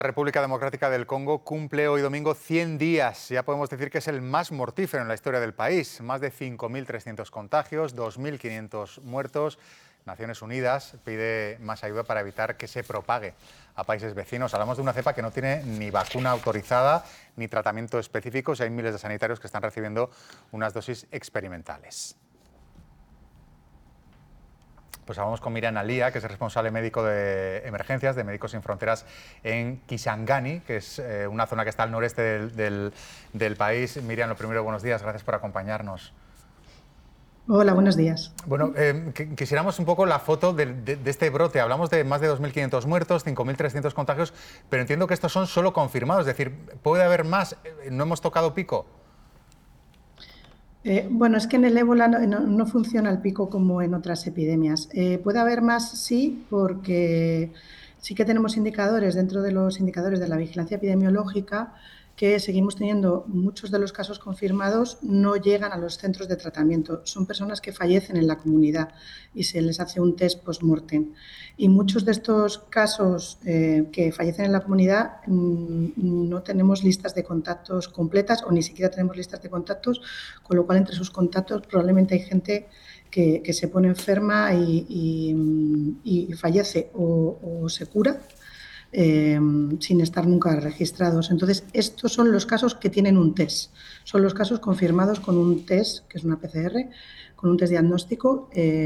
La República Democrática del Congo cumple hoy domingo 100 días. Ya podemos decir que es el más mortífero en la historia del país. Más de 5.300 contagios, 2.500 muertos. Naciones Unidas pide más ayuda para evitar que se propague a países vecinos. Hablamos de una cepa que no tiene ni vacuna autorizada ni tratamiento específico y hay miles de sanitarios que están recibiendo unas dosis experimentales. Pues hablamos con Miriam Alía, que es el responsable médico de emergencias de Médicos Sin Fronteras en Kisangani, que es una zona que está al noreste del país. Miriam, lo primero, buenos días, gracias por acompañarnos. Hola, buenos días. Bueno, quisiéramos un poco la foto de este brote. Hablamos de más de 2.500 muertos, 5.300 contagios, pero entiendo que estos son solo confirmados, es decir, ¿puede haber más? ¿No hemos tocado pico? Bueno, es que en el ébola no funciona el pico como en otras epidemias. Puede haber más, sí, porque sí que tenemos indicadores dentro de los indicadores de la vigilancia epidemiológica que seguimos teniendo muchos de los casos confirmados no llegan a los centros de tratamiento. Son personas que fallecen en la comunidad y se les hace un test post-mortem. Y muchos de estos casos que fallecen en la comunidad no tenemos listas de contactos completas o ni siquiera tenemos listas de contactos, con lo cual entre sus contactos probablemente hay gente que se pone enferma y fallece o se cura sin estar nunca registrados. Entonces, estos son los casos que tienen un test. Son los casos confirmados con un test, que es una PCR, con un test diagnóstico.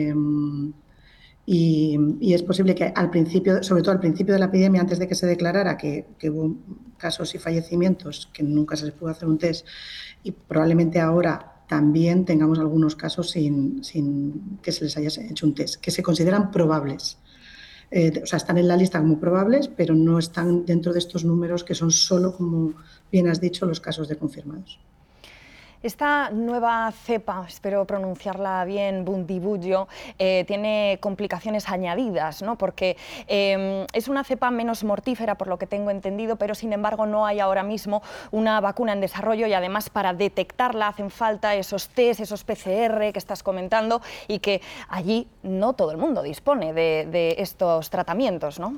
Y es posible que al principio, sobre todo al principio de la epidemia, antes de que se declarara que hubo casos y fallecimientos, que nunca se les pudo hacer un test, y probablemente ahora también tengamos algunos casos sin que se les haya hecho un test, que se consideran probables. O sea, están en la lista como probables, pero no están dentro de estos números que son solo, como bien has dicho, los casos de confirmados. Esta nueva cepa, espero pronunciarla bien, Bundibugyo, tiene complicaciones añadidas, ¿no? Porque es una cepa menos mortífera, por lo que tengo entendido, pero sin embargo no hay ahora mismo una vacuna en desarrollo y además para detectarla hacen falta esos test, esos PCR que estás comentando y que allí no todo el mundo dispone de estos tratamientos, ¿no?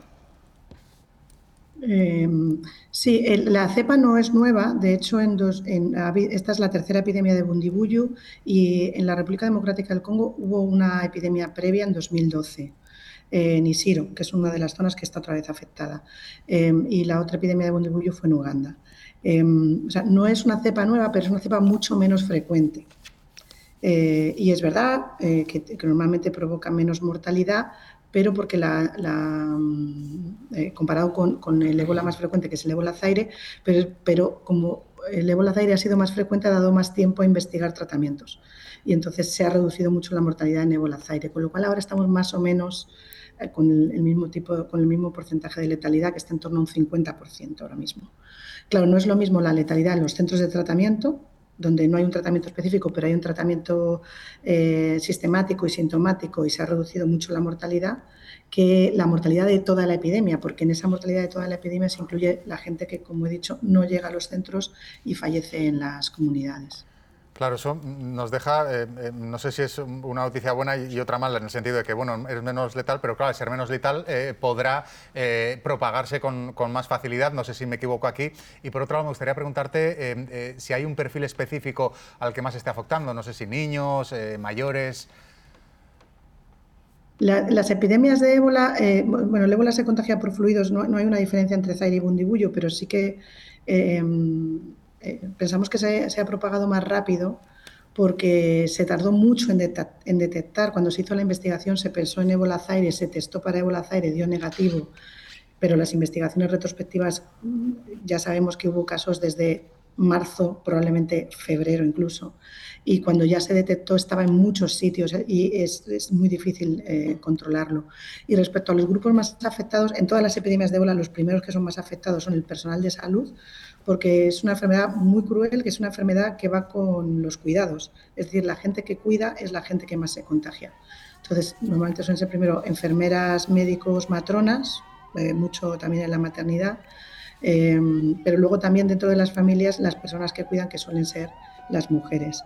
Sí, la cepa no es nueva. De hecho, esta es la tercera epidemia de Bundibugyo y en la República Democrática del Congo hubo una epidemia previa en 2012, en Isiro, que es una de las zonas que está otra vez afectada. Y la otra epidemia de Bundibugyo fue en Uganda. O sea, no es una cepa nueva, pero es una cepa mucho menos frecuente. Y es verdad que normalmente provoca menos mortalidad, pero porque comparado con el ébola más frecuente, que es el ébola Zaire, pero como el ébola Zaire ha sido más frecuente, ha dado más tiempo a investigar tratamientos. Y entonces se ha reducido mucho la mortalidad en ébola Zaire, con lo cual ahora estamos más o menos con el mismo porcentaje de letalidad, que está en torno a un 50% ahora mismo. Claro, no es lo mismo la letalidad en los centros de tratamiento, donde no hay un tratamiento específico, pero hay un tratamiento sistemático y sintomático y se ha reducido mucho la mortalidad, que la mortalidad de toda la epidemia, porque en esa mortalidad de toda la epidemia se incluye la gente que, como he dicho, no llega a los centros y fallece en las comunidades. Claro, eso nos deja, no sé si es una noticia buena y otra mala, en el sentido de que, bueno, es menos letal, pero claro, al ser menos letal podrá propagarse con más facilidad, no sé si me equivoco aquí. Y por otro lado, me gustaría preguntarte si hay un perfil específico al que más esté afectando, no sé si niños, mayores. Las epidemias de ébola, bueno, el ébola se contagia por fluidos, no hay una diferencia entre Zaire y Bundibugyo, pero sí que pensamos que se ha propagado más rápido porque se tardó mucho en detectar. Cuando se hizo la investigación se pensó en ébola Zaire, se testó para ébola Zaire, dio negativo, pero las investigaciones retrospectivas ya sabemos que hubo casos desde marzo, probablemente febrero incluso, y cuando ya se detectó estaba en muchos sitios y es muy difícil controlarlo. Y respecto a los grupos más afectados, en todas las epidemias de ébola los primeros que son más afectados son el personal de salud, porque es una enfermedad muy cruel, que es una enfermedad que va con los cuidados, es decir, la gente que cuida es la gente que más se contagia. Entonces, normalmente suelen ser primero enfermeras, médicos, matronas, mucho también en la maternidad, pero luego también dentro de las familias las personas que cuidan, que suelen ser las mujeres.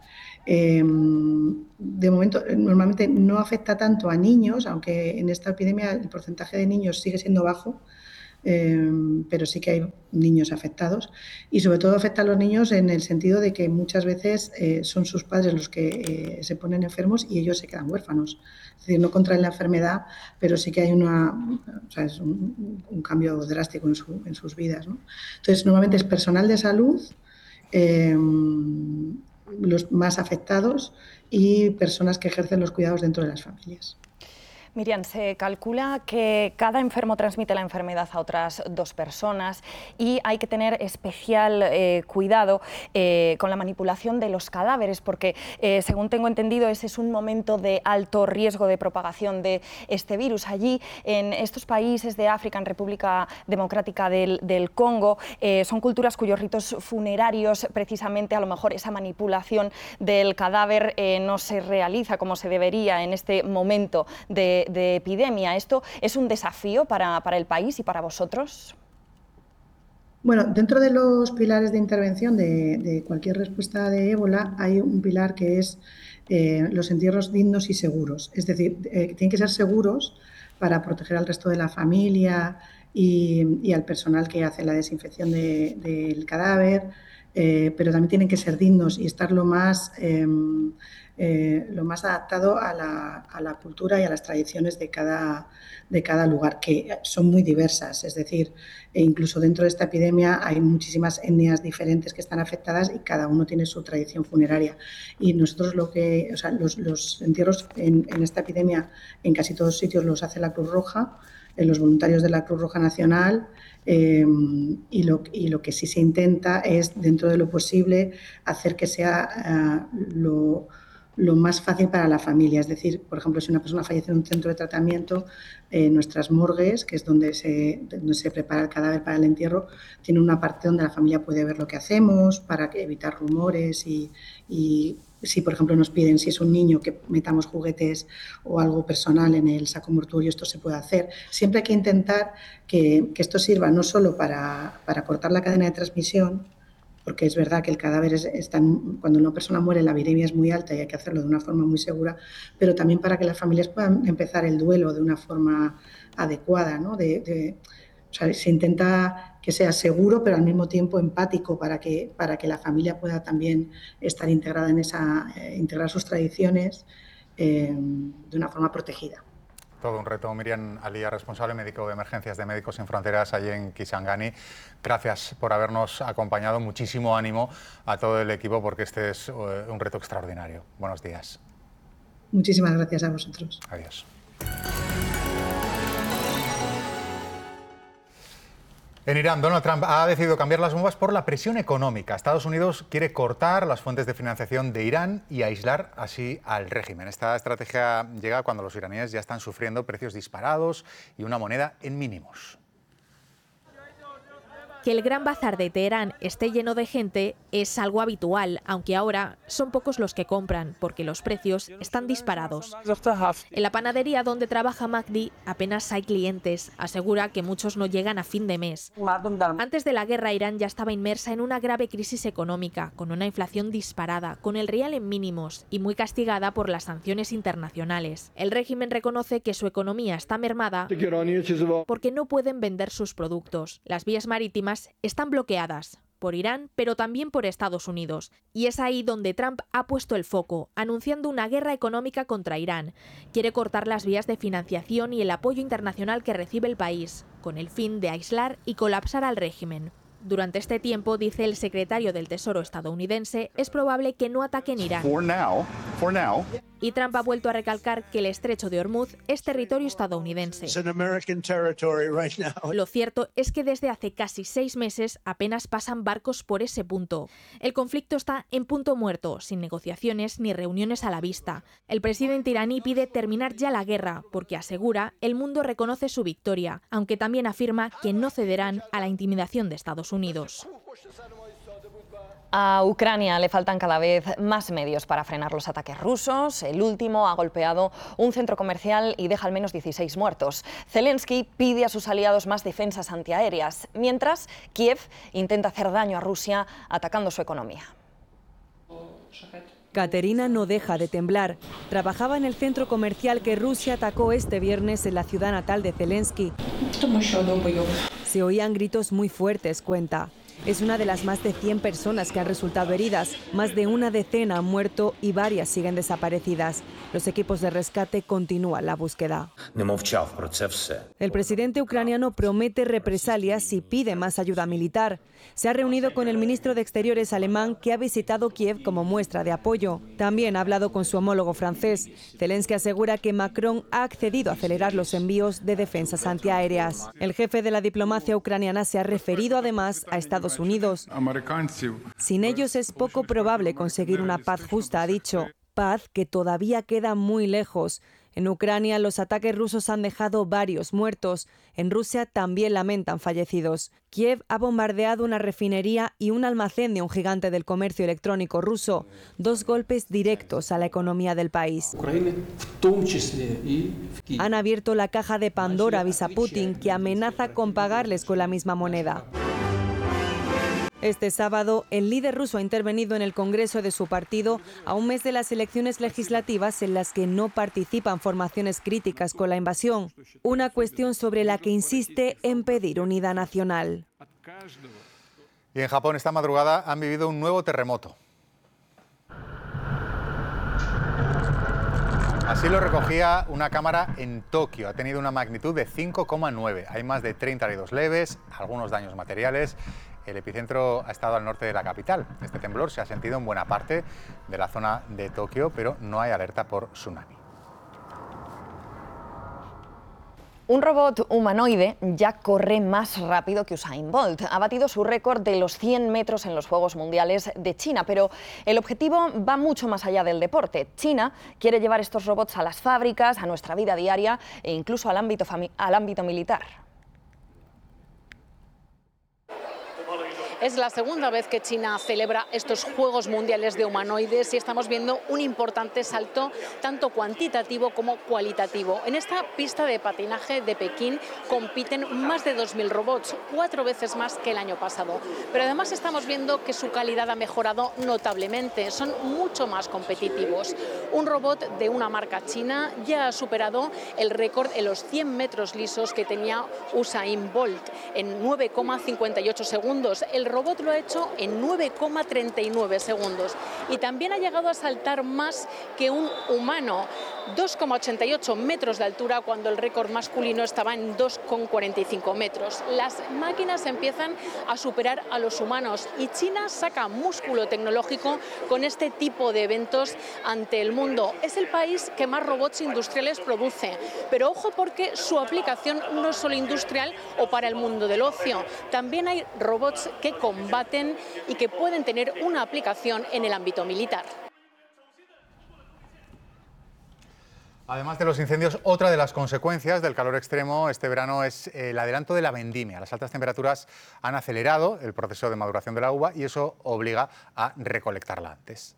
De momento, normalmente no afecta tanto a niños, aunque en esta epidemia el porcentaje de niños sigue siendo bajo, pero sí que hay niños afectados y sobre todo afecta a los niños en el sentido de que muchas veces son sus padres los que se ponen enfermos y ellos se quedan huérfanos. Es decir, no contraen la enfermedad, pero sí que hay es un cambio drástico en sus vidas, ¿no? Entonces, normalmente es personal de salud, los más afectados y personas que ejercen los cuidados dentro de las familias. Miriam, se calcula que cada enfermo transmite la enfermedad a otras 2 personas y hay que tener especial cuidado con la manipulación de los cadáveres porque, según tengo entendido, ese es un momento de alto riesgo de propagación de este virus. Allí, en estos países de África, en República Democrática del Congo, son culturas cuyos ritos funerarios, precisamente, a lo mejor esa manipulación del cadáver no se realiza como se debería en este momento de epidemia. ¿Esto es un desafío para el país y para vosotros? Bueno, dentro de los pilares de intervención de cualquier respuesta de ébola hay un pilar que es los entierros dignos y seguros. Es decir, tienen que ser seguros para proteger al resto de la familia y al personal que hace la desinfección del cadáver, pero también tienen que ser dignos y estar lo más adaptado a la cultura y a las tradiciones de cada lugar, que son muy diversas. Es decir, incluso dentro de esta epidemia hay muchísimas etnias diferentes que están afectadas y cada uno tiene su tradición funeraria. Y nosotros los entierros en esta epidemia en casi todos sitios los hace la Cruz Roja, los voluntarios de la Cruz Roja Nacional, y lo que sí se intenta es, dentro de lo posible, hacer que sea lo más fácil para la familia. Es decir, por ejemplo, si una persona fallece en un centro de tratamiento, nuestras morgues, que es donde se prepara el cadáver para el entierro, tienen una parte donde la familia puede ver lo que hacemos para evitar rumores y si, por ejemplo, nos piden, si es un niño, que metamos juguetes o algo personal en el saco mortuorio, esto se puede hacer. Siempre hay que intentar que esto sirva no solo para cortar la cadena de transmisión, porque es verdad que el cadáver cuando una persona muere la viremia es muy alta y hay que hacerlo de una forma muy segura, pero también para que las familias puedan empezar el duelo de una forma adecuada, ¿no? O sea, se intenta que sea seguro, pero al mismo tiempo empático para que la familia pueda también estar integrada en integrar sus tradiciones de una forma protegida. Todo un reto. Miriam Alía, responsable médico de emergencias de Médicos Sin Fronteras allí en Kisangani. Gracias por habernos acompañado. Muchísimo ánimo a todo el equipo porque este es un reto extraordinario. Buenos días. Muchísimas gracias a vosotros. Adiós. En Irán, Donald Trump ha decidido cambiar las bombas por la presión económica. Estados Unidos quiere cortar las fuentes de financiación de Irán y aislar así al régimen. Esta estrategia llega cuando los iraníes ya están sufriendo precios disparados y una moneda en mínimos. Que el Gran Bazar de Teherán esté lleno de gente es algo habitual, aunque ahora son pocos los que compran, porque los precios están disparados. En la panadería donde trabaja Magdi apenas hay clientes, asegura que muchos no llegan a fin de mes. Antes de la guerra, Irán ya estaba inmersa en una grave crisis económica, con una inflación disparada, con el rial en mínimos y muy castigada por las sanciones internacionales. El régimen reconoce que su economía está mermada porque no pueden vender sus productos. Las vías marítimas están bloqueadas por Irán, pero también por Estados Unidos. Y es ahí donde Trump ha puesto el foco, anunciando una guerra económica contra Irán. Quiere cortar las vías de financiación y el apoyo internacional que recibe el país, con el fin de aislar y colapsar al régimen. Durante este tiempo, dice el secretario del Tesoro estadounidense, es probable que no ataquen Irán. For now. Y Trump ha vuelto a recalcar que el estrecho de Hormuz es territorio estadounidense. Lo cierto es que desde hace casi 6 meses apenas pasan barcos por ese punto. El conflicto está en punto muerto, sin negociaciones ni reuniones a la vista. El presidente iraní pide terminar ya la guerra, porque asegura el mundo reconoce su victoria, aunque también afirma que no cederán a la intimidación de Estados Unidos. A Ucrania le faltan cada vez más medios para frenar los ataques rusos. El último ha golpeado un centro comercial y deja al menos 16 muertos. Zelensky pide a sus aliados más defensas antiaéreas, mientras Kiev intenta hacer daño a Rusia atacando su economía. Katerina no deja de temblar. Trabajaba en el centro comercial que Rusia atacó este viernes en la ciudad natal de Zelensky. Se oían gritos muy fuertes, cuenta. Es una de las más de 100 personas que han resultado heridas. Más de una decena han muerto y varias siguen desaparecidas. Los equipos de rescate continúan la búsqueda. El presidente ucraniano promete represalias y pide más ayuda militar. Se ha reunido con el ministro de Exteriores alemán, que ha visitado Kiev como muestra de apoyo. También ha hablado con su homólogo francés. Zelensky asegura que Macron ha accedido a acelerar los envíos de defensas antiaéreas. El jefe de la diplomacia ucraniana se ha referido además a Estados Unidos. Sin ellos es poco probable conseguir una paz justa, ha dicho. Paz que todavía queda muy lejos. En Ucrania los ataques rusos han dejado varios muertos. En Rusia también lamentan fallecidos. Kiev ha bombardeado una refinería y un almacén de un gigante del comercio electrónico ruso. 2 golpes directos a la economía del país. Han abierto la caja de Pandora, avisa Putin, que amenaza con pagarles con la misma moneda. Este sábado, el líder ruso ha intervenido en el Congreso de su partido a un mes de las elecciones legislativas en las que no participan formaciones críticas con la invasión. Una cuestión sobre la que insiste en pedir unidad nacional. Y en Japón esta madrugada han vivido un nuevo terremoto. Así lo recogía una cámara en Tokio. Ha tenido una magnitud de 5,9. Hay más de 30 heridos leves, algunos daños materiales. El epicentro ha estado al norte de la capital. Este temblor se ha sentido en buena parte de la zona de Tokio, pero no hay alerta por tsunami. Un robot humanoide ya corre más rápido que Usain Bolt. Ha batido su récord de los 100 metros en los Juegos Mundiales de China, pero el objetivo va mucho más allá del deporte. China quiere llevar estos robots a las fábricas, a nuestra vida diaria e incluso al ámbito militar. Es la segunda vez que China celebra estos Juegos Mundiales de Humanoides y estamos viendo un importante salto tanto cuantitativo como cualitativo. En esta pista de patinaje de Pekín compiten más de 2.000 robots, 4 veces más que el año pasado. Pero además estamos viendo que su calidad ha mejorado notablemente, son mucho más competitivos. Un robot de una marca china ya ha superado el récord en los 100 metros lisos que tenía Usain Bolt en 9,58 segundos. El robot lo ha hecho en 9,39 segundos y también ha llegado a saltar más que un humano, 2,88 metros de altura cuando el récord masculino estaba en 2,45 metros. Las máquinas empiezan a superar a los humanos y China saca músculo tecnológico con este tipo de eventos ante el mundo. Es el país que más robots industriales produce, pero ojo porque su aplicación no es solo industrial o para el mundo del ocio. También hay robots que combaten y que pueden tener una aplicación en el ámbito militar. Además de los incendios, otra de las consecuencias del calor extremo este verano es el adelanto de la vendimia. Las altas temperaturas han acelerado el proceso de maduración de la uva y eso obliga a recolectarla antes.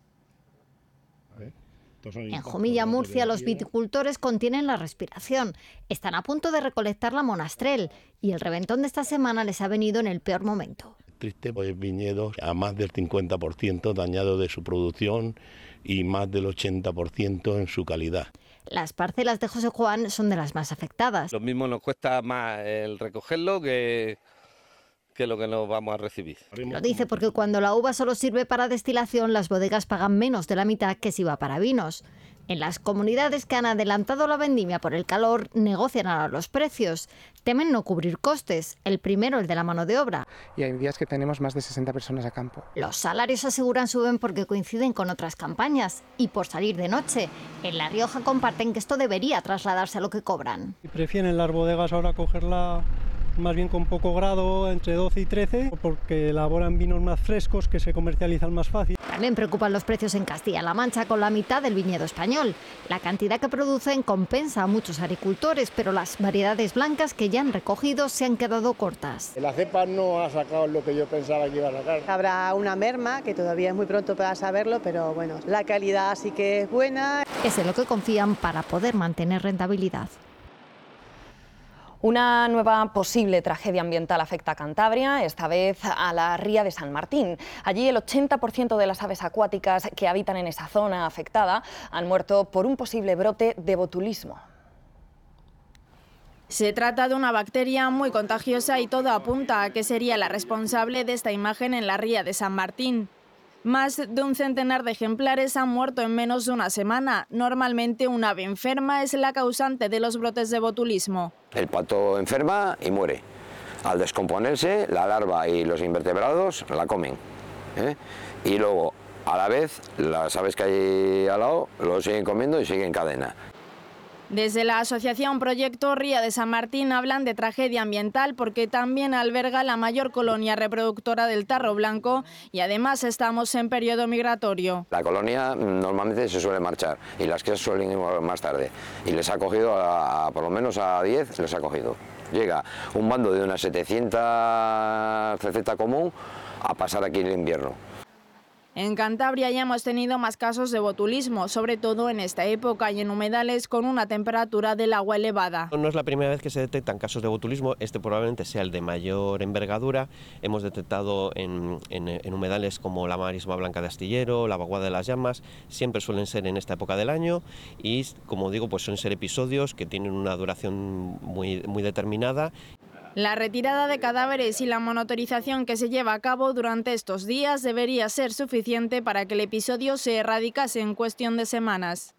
En Jumilla, Murcia, los viticultores contienen la respiración. Están a punto de recolectar la monastrell y el reventón de esta semana les ha venido en el peor momento. Triste, pues viñedos a más del 50% dañado de su producción y más del 80% en su calidad. Las parcelas de José Juan son de las más afectadas. Lo mismo nos cuesta más el recogerlo que lo que nos vamos a recibir. Lo dice porque cuando la uva solo sirve para destilación, las bodegas pagan menos de la mitad que si va para vinos. En las comunidades que han adelantado la vendimia por el calor, negocian ahora los precios. Temen no cubrir costes, el primero el de la mano de obra. Y hay días que tenemos más de 60 personas a campo. Los salarios, aseguran, suben porque coinciden con otras campañas y por salir de noche. En La Rioja comparten que esto debería trasladarse a lo que cobran. Prefieren las bodegas ahora cogerla más bien con poco grado, entre 12 y 13, porque elaboran vinos más frescos que se comercializan más fácil. También preocupan los precios en Castilla-La Mancha, con la mitad del viñedo español. La cantidad que producen compensa a muchos agricultores, pero las variedades blancas que ya han recogido se han quedado cortas. La cepa no ha sacado lo que yo pensaba que iba a sacar. Habrá una merma, que todavía es muy pronto para saberlo, pero bueno, la calidad sí que es buena. Es en lo que confían para poder mantener rentabilidad. Una nueva posible tragedia ambiental afecta a Cantabria, esta vez a la ría de San Martín. Allí el 80% de las aves acuáticas que habitan en esa zona afectada han muerto por un posible brote de botulismo. Se trata de una bacteria muy contagiosa y todo apunta a que sería la responsable de esta imagen en la ría de San Martín. Más de un centenar de ejemplares han muerto en menos de una semana. Normalmente un ave enferma es la causante de los brotes de botulismo. El pato enferma y muere. Al descomponerse, la larva y los invertebrados la comen, y luego, a la vez, las aves que hay al lado lo siguen comiendo y siguen en cadena. Desde la asociación Proyecto Ría de San Martín hablan de tragedia ambiental porque también alberga la mayor colonia reproductora del tarro blanco y además estamos en periodo migratorio. La colonia normalmente se suele marchar y las crías suelen ir más tarde, y les ha cogido, por lo menos a 10 les ha cogido. Llega un bando de unas 700 CZ común a pasar aquí el invierno. En Cantabria ya hemos tenido más casos de botulismo, sobre todo en esta época y en humedales con una temperatura del agua elevada. No es la primera vez que se detectan casos de botulismo, este probablemente sea el de mayor envergadura. Hemos detectado en humedales como la marisma blanca de Astillero, la vaguada de las Llamas, siempre suelen ser en esta época del año y, como digo, pues suelen ser episodios que tienen una duración muy determinada. La retirada de cadáveres y la monitorización que se lleva a cabo durante estos días debería ser suficiente para que el episodio se erradicase en cuestión de semanas.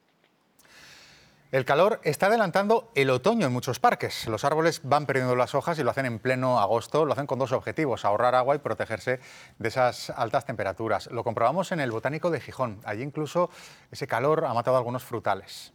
El calor está adelantando el otoño en muchos parques. Los árboles van perdiendo las hojas y lo hacen en pleno agosto. Lo hacen con dos objetivos: ahorrar agua y protegerse de esas altas temperaturas. Lo comprobamos en el Botánico de Gijón. Allí incluso ese calor ha matado a algunos frutales.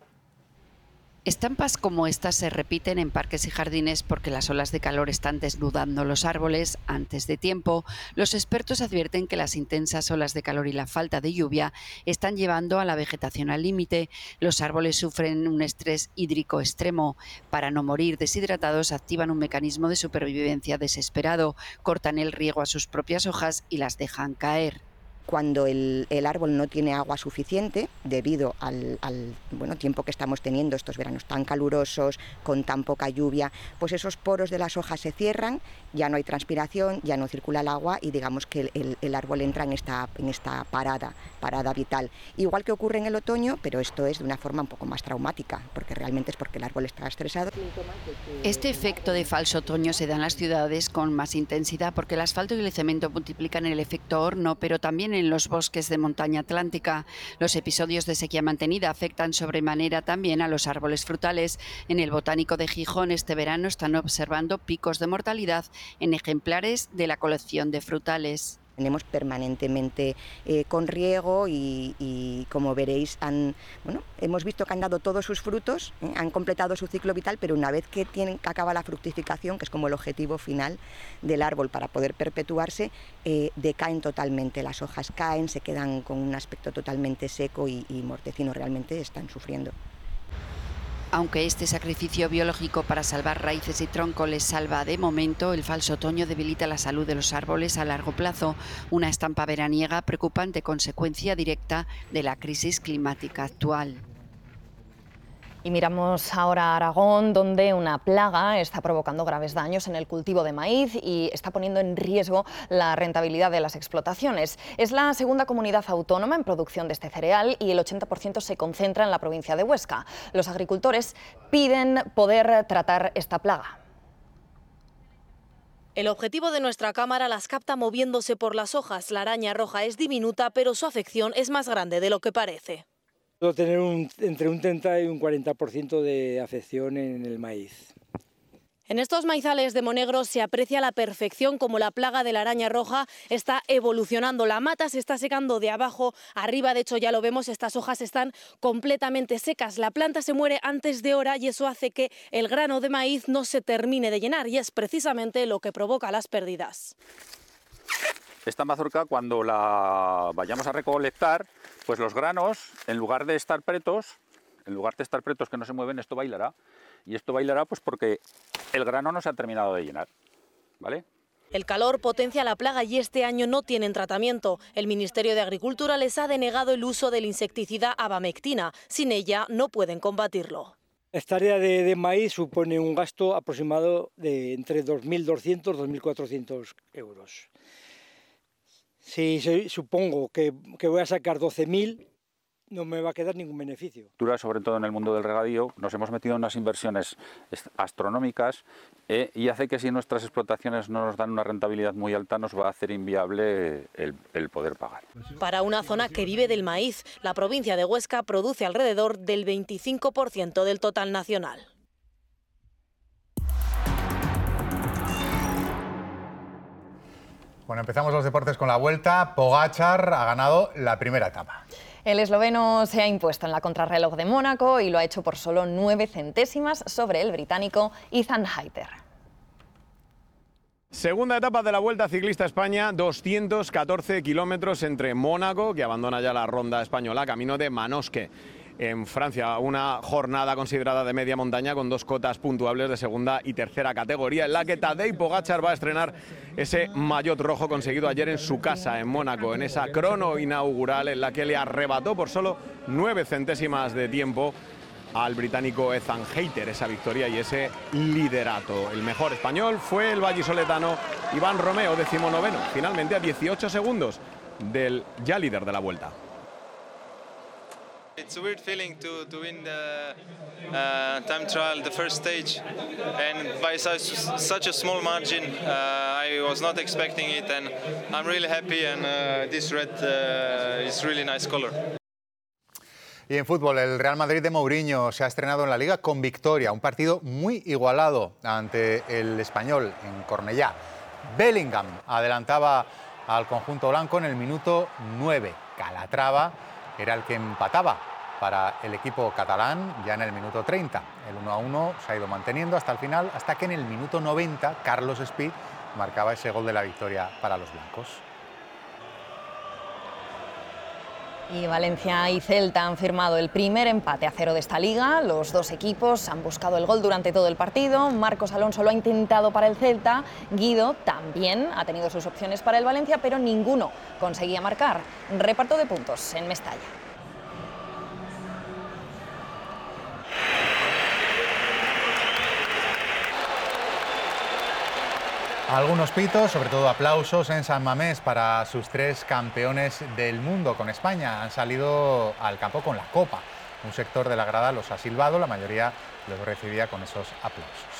Estampas como estas se repiten en parques y jardines porque las olas de calor están desnudando los árboles antes de tiempo. Los expertos advierten que las intensas olas de calor y la falta de lluvia están llevando a la vegetación al límite. Los árboles sufren un estrés hídrico extremo. Para no morir deshidratados, activan un mecanismo de supervivencia desesperado. Cortan el riego a sus propias hojas y las dejan caer. Cuando el árbol no tiene agua suficiente, debido al tiempo que estamos teniendo, estos veranos tan calurosos, con tan poca lluvia, pues esos poros de las hojas se cierran, ya no hay transpiración, ya no circula el agua y digamos que el árbol entra en esta parada vital. Igual que ocurre en el otoño, pero esto es de una forma un poco más traumática, porque realmente es porque el árbol está estresado. Este efecto de falso otoño se da en las ciudades con más intensidad porque el asfalto y el cemento multiplican el efecto horno, pero también en los bosques de montaña atlántica. Los episodios de sequía mantenida afectan sobremanera también a los árboles frutales. En el Botánico de Gijón este verano están observando picos de mortalidad en ejemplares de la colección de frutales. Tenemos permanentemente con riego y como veréis, hemos visto que han dado todos sus frutos, han completado su ciclo vital, pero una vez que acaba la fructificación, que es como el objetivo final del árbol para poder perpetuarse, decaen totalmente, las hojas caen, se quedan con un aspecto totalmente seco y mortecino, realmente están sufriendo. Aunque este sacrificio biológico para salvar raíces y tronco les salva de momento, el falso otoño debilita la salud de los árboles a largo plazo, una estampa veraniega preocupante consecuencia directa de la crisis climática actual. Y miramos ahora a Aragón, donde una plaga está provocando graves daños en el cultivo de maíz y está poniendo en riesgo la rentabilidad de las explotaciones. Es la segunda comunidad autónoma en producción de este cereal y el 80% se concentra en la provincia de Huesca. Los agricultores piden poder tratar esta plaga. El objetivo de nuestra cámara las capta moviéndose por las hojas. La araña roja es diminuta, pero su afección es más grande de lo que parece. Puedo tener entre un 30 y un 40% de afección en el maíz. En estos maizales de Monegros se aprecia a la perfección cómo la plaga de la araña roja está evolucionando. La mata se está secando de abajo arriba, de hecho ya lo vemos, estas hojas están completamente secas. La planta se muere antes de hora y eso hace que el grano de maíz no se termine de llenar y es precisamente lo que provoca las pérdidas. Esta mazorca, cuando la vayamos a recolectar, pues los granos, en lugar de estar pretos que no se mueven, esto bailará. Y esto bailará pues porque el grano no se ha terminado de llenar, ¿vale? El calor potencia la plaga y este año no tienen tratamiento. El Ministerio de Agricultura les ha denegado el uso del insecticida abamectina. Sin ella no pueden combatirlo. Esta área de maíz supone un gasto aproximado de entre 2.200 y 2.400 euros. Si supongo que voy a sacar 12.000, no me va a quedar ningún beneficio. Sobre todo en el mundo del regadío, nos hemos metido en unas inversiones astronómicas y hace que si nuestras explotaciones no nos dan una rentabilidad muy alta, nos va a hacer inviable el poder pagar. Para una zona que vive del maíz, la provincia de Huesca produce alrededor del 25% del total nacional. Bueno, empezamos los deportes con la Vuelta. Pogačar ha ganado la primera etapa. El esloveno se ha impuesto en la contrarreloj de Mónaco y lo ha hecho por solo 9 centésimas sobre el británico Ethan Hayter. Segunda etapa de la Vuelta Ciclista España, 214 kilómetros entre Mónaco, que abandona ya la ronda española, camino de Manosque, en Francia. Una jornada considerada de media montaña con 2 cotas puntuables de segunda y tercera categoría, en la que Tadej Pogačar va a estrenar ese maillot rojo conseguido ayer en su casa en Mónaco, en esa crono inaugural en la que le arrebató por solo 9 centésimas de tiempo al británico Ethan Hayter esa victoria y ese liderato. El mejor español fue el vallisoletano Iván Romeo, 19º, finalmente a 18 segundos del ya líder de la Vuelta. It's a weird feeling to win the time trial, the first stage, and by such a small margin. I was not expecting it, and I'm really happy. And this red is really nice color. Y en fútbol, el Real Madrid de Mourinho se ha estrenado en la Liga con victoria, un partido muy igualado ante el Español en Cornellá. Bellingham adelantaba al conjunto blanco en el minuto 9. Calatrava era el que empataba para el equipo catalán ya en el minuto 30. El 1-1 se ha ido manteniendo hasta el final, hasta que en el minuto 90 Carlos Speed marcaba ese gol de la victoria para los blancos. Y Valencia y Celta han firmado el primer empate a 0 de esta liga. Los dos equipos han buscado el gol durante todo el partido. Marcos Alonso lo ha intentado para el Celta. Guido también ha tenido sus opciones para el Valencia, pero ninguno conseguía marcar. Reparto de puntos en Mestalla. Algunos pitos, sobre todo aplausos en San Mamés para sus 3 campeones del mundo con España. Han salido al campo con la copa. Un sector de la grada los ha silbado, la mayoría los recibía con esos aplausos.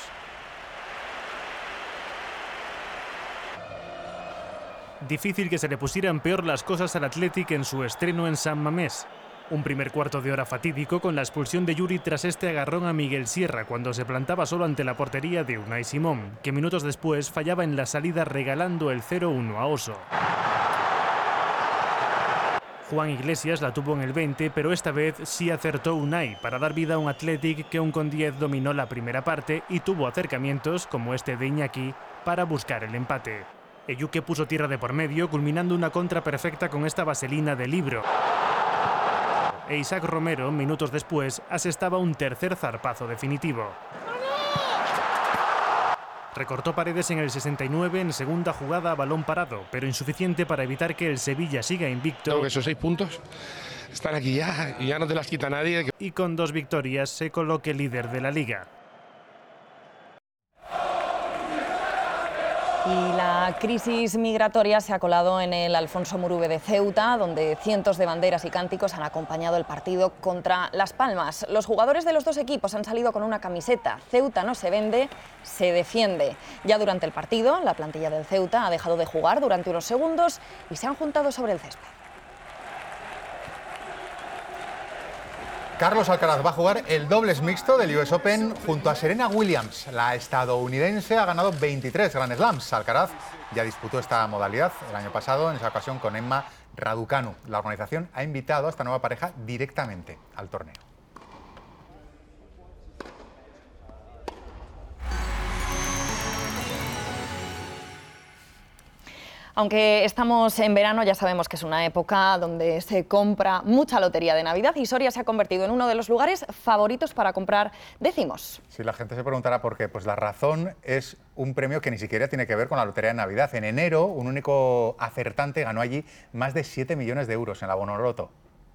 Difícil que se le pusieran peor las cosas al Athletic en su estreno en San Mamés. Un primer cuarto de hora fatídico con la expulsión de Yuri tras este agarrón a Miguel Sierra cuando se plantaba solo ante la portería de Unai Simón, que minutos después fallaba en la salida regalando el 0-1 a Oso. Juan Iglesias la tuvo en el 20, pero esta vez sí acertó Unai para dar vida a un Athletic que un con 10 dominó la primera parte y tuvo acercamientos, como este de Iñaki, para buscar el empate. Eyuke puso tierra de por medio, culminando una contra perfecta con esta vaselina de libro. E Isaac Romero, minutos después, asestaba un tercer zarpazo definitivo. Recortó Paredes en el 69 en segunda jugada a balón parado, pero insuficiente para evitar que el Sevilla siga invicto. Creo que esos 6 puntos están aquí ya y ya no te las quita nadie. Y con 2 victorias se coloque líder de la Liga. Y la crisis migratoria se ha colado en el Alfonso Murube de Ceuta, donde cientos de banderas y cánticos han acompañado el partido contra Las Palmas. Los jugadores de los dos equipos han salido con una camiseta. Ceuta no se vende, se defiende. Ya durante el partido, la plantilla del Ceuta ha dejado de jugar durante unos segundos y se han juntado sobre el césped. Carlos Alcaraz va a jugar el dobles mixto del US Open junto a Serena Williams. La estadounidense ha ganado 23 Grand Slams. Alcaraz ya disputó esta modalidad el año pasado, en esa ocasión con Emma Raducanu. La organización ha invitado a esta nueva pareja directamente al torneo. Aunque estamos en verano, ya sabemos que es una época donde se compra mucha lotería de Navidad y Soria se ha convertido en uno de los lugares favoritos para comprar décimos. Si la gente se preguntará por qué, pues la razón es un premio que ni siquiera tiene que ver con la lotería de Navidad. En enero, un único acertante ganó allí más de 7 millones de euros en la Bonoloto.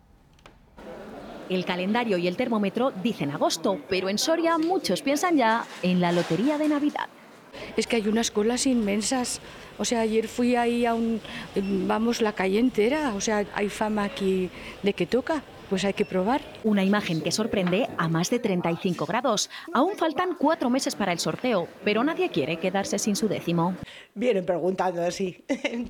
El calendario y el termómetro dicen agosto, pero en Soria muchos piensan ya en la lotería de Navidad. Es que hay unas colas inmensas. O sea, ayer fui ahí a la calle entera. O sea, hay fama aquí de que toca. pues hay que probar. Una imagen que sorprende a más de 35 grados. Aún faltan 4 meses para el sorteo, pero nadie quiere quedarse sin su décimo. Vienen preguntando así.